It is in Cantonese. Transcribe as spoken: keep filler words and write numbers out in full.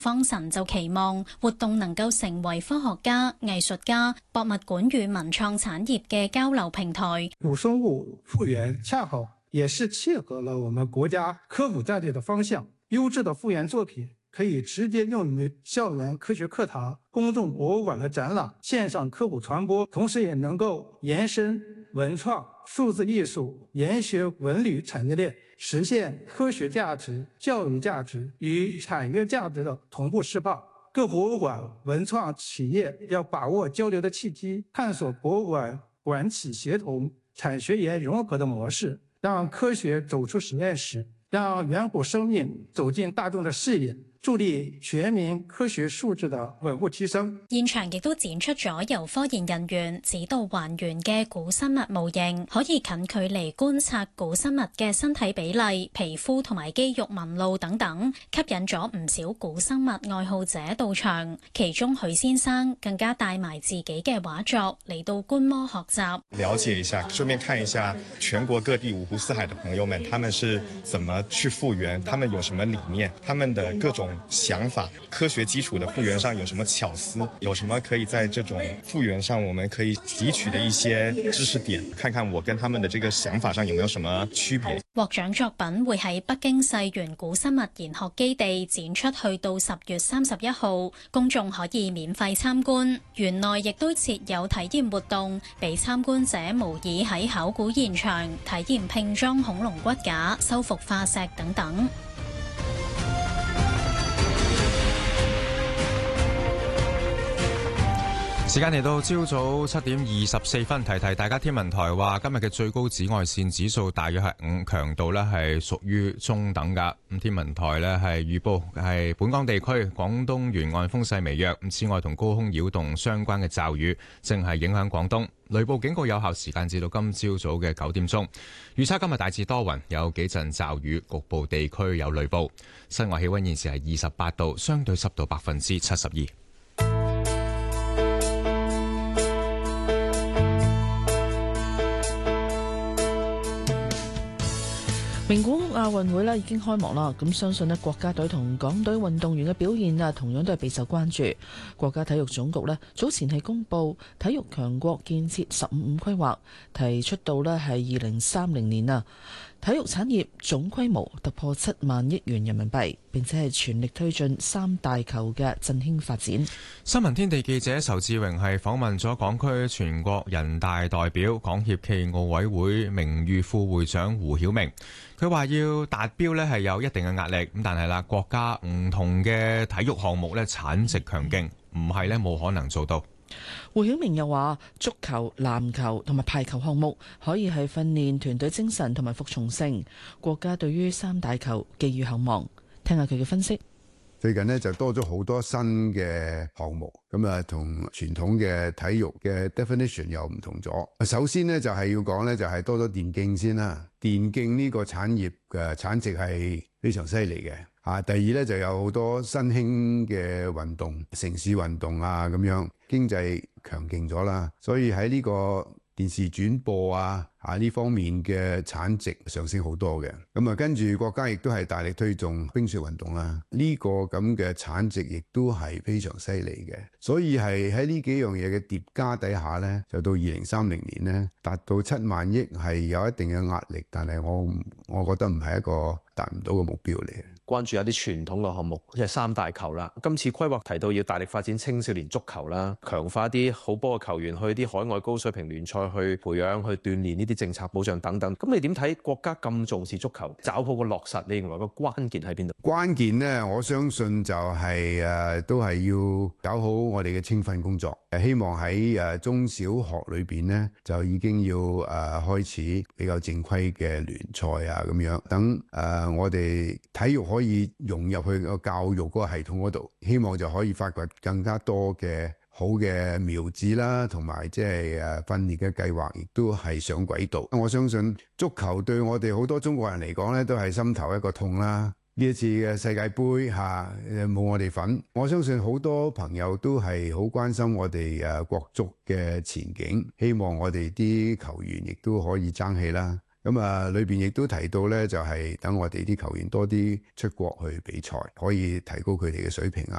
方晨就期望活動能夠成為科學家、藝術家、博物館與文創產業嘅交流平台。 古生物復原恰好也是切合了我們國家科普戰略的方向。優質的復原作品可以直接用於校園科學課堂、公眾博物館的展覽、線上科普傳播，同時也能夠延伸文創、數字藝術、研學文旅產業鏈，實現科學價值、教育價值與產業價值的同步釋放。各博物館、文創企業要把握交流的契機，探索博物館館企協同、產學研融合的模式，讓科學走出實驗室，讓遠古生命走進大眾的視野，助力全民科學素質的穩步提升。 現場亦都展出咗由科研人員指導還原嘅古生物模型，可以近距離觀察古生物嘅身體比例、皮膚同埋肌肉紋路等等，吸引咗唔少古生物愛好者到場。其中許先生更加帶埋自己嘅畫作嚟到觀摩學習， 了解一下，順便看一下全國各地五湖四海的朋友們，他們是怎麼去復原，他們有什麼理念，他們的各種想法，科學基礎的復原上有什麼巧思，有什麼可以在這種復原上我們可以汲取的一些知識點，看看我跟他們的這個想法上有沒有什麼區別。 獲獎作品會喺北京世園古生物研學基地展出，去到十月三十一號，公眾可以免費參觀。園內亦都設有體驗活動，俾參觀者模擬喺考古現場體驗拼裝恐龍骨架、修復化石等等。 時間嚟到朝早七點二十四分，提提大家，天文台話今日嘅最高紫外線指數大約係五，強度呢係屬於中等㗎。咁天文台呢係預報係本港地區廣東沿岸風勢微弱，咁此外同高空擾動相關嘅驟雨正係影響廣東。雷暴警告有效時間至到今朝早嘅九點鐘。預測今日大致多雲，有幾陣驟雨，局部地區有雷暴。室外氣溫現時係二十八度，相對濕度百分之七十二。 名古屋亞運會咧已經開幕啦，咁相信咧國家隊同港隊運動員嘅表現啊，同樣都係備受關注。國家體育總局咧早前係公布體育強國建設十五五規劃，提出到咧係二零三零年啊，體育產業總規模突破七萬億元人民幣，並且係全力推進三大球嘅振興發展。 新聞天地記者仇志榮係訪問咗港區全國人大代表、港協暨奧委會名譽副會長胡曉明。佢話要達標呢係有一定嘅壓力，咁但係啦，國家唔同嘅體育項目呢產值強勁，唔係呢冇可能做到。 胡曉明又話，足球、籃球同埋排球項目可以係訓練團隊精神同埋服從性。國家對於三大球寄予厚望。聽下佢嘅分析。 最近呢就多咗好多新嘅項目，咁啊同傳統嘅體育嘅 definition 又唔同咗。首先呢，就係要講呢，就係多咗電競先啦。電競呢個產業嘅產值係非常犀利嘅。啊，第二呢，就有好多新興嘅運動，城市運動啊咁樣，經濟強勁咗啦，所以喺呢個電視轉播啊啊呢方面嘅產值上升好多嘅。咁啊跟住國家亦都係大力推動冰雪運動啦，呢個咁嘅產值亦都係非常犀利嘅。所以係喺呢幾樣嘢嘅疊加底下呢，就到二零三零年呢，達到七萬億係有一定嘅壓力，但係我我覺得唔係一個達唔到嘅目標嚟嘅。 關注一啲傳統嘅項目，即係三大球啦。今次規劃提到要大力發展青少年足球啦，強化一啲好波嘅球員去啲海外高水平聯賽去培養、去鍛鍊呢啲政策保障等等。咁你點睇國家咁重視足球，抓好個落實？你認為個關鍵喺邊度？ 關鍵呢，我相信就係、是、誒、呃、都係要搞好我哋嘅青訓工作。誒希望喺誒、呃、中小學裏邊呢，就已經要誒、呃、開始比較正規嘅聯賽啊咁樣。等誒、呃、我哋體育可以融入去個教育嗰個系統嗰度，希望就可以發掘更加多嘅好嘅苗子啦，同埋即係誒訓練嘅計劃，亦都係上軌道。我相信足球對我哋好多中國人嚟講咧，都係心頭一個痛啦。呢一次嘅世界盃嚇冇我哋份，我相信好多朋友都係好關心我哋誒國足嘅前景，希望我哋啲球員亦都可以爭氣啦。 咁啊，裏邊亦都提到咧，就係等我哋啲球員多啲出國去比賽，可以提高佢哋嘅水平啊。